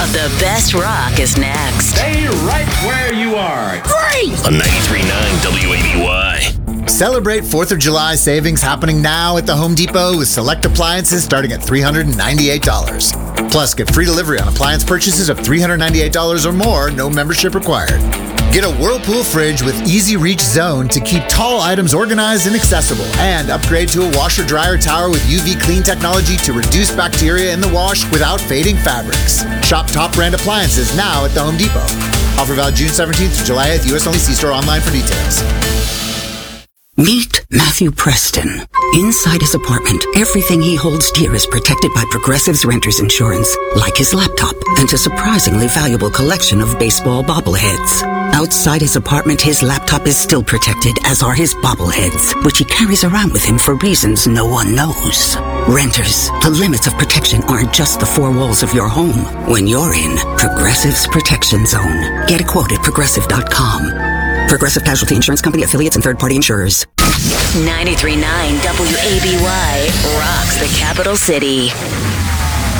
of the best rock is next. Stay right where you are. Great! On 93.9 WABY. Celebrate 4th of July savings happening now at the Home Depot with select appliances starting at $398. Plus, get free delivery on appliance purchases of $398 or more, no membership required. Get a Whirlpool fridge with Easy Reach Zone to keep tall items organized and accessible. And upgrade to a washer-dryer tower with UV clean technology to reduce bacteria in the wash without fading fabrics. Shop top brand appliances now at the Home Depot. Offer valid June 17th to July 8th. U.S. only. See store online for details. Meet Matthew Preston. Inside his apartment, everything he holds dear is protected by Progressive's Renter's Insurance, like his laptop and a surprisingly valuable collection of baseball bobbleheads. Outside his apartment, his laptop is still protected, as are his bobbleheads, which he carries around with him for reasons no one knows. Renters, the limits of protection aren't just the four walls of your home. When you're in Progressive's Protection Zone, get a quote at Progressive.com. Progressive Casualty Insurance Company, affiliates, and third-party insurers. 93.9 WABY rocks the capital city.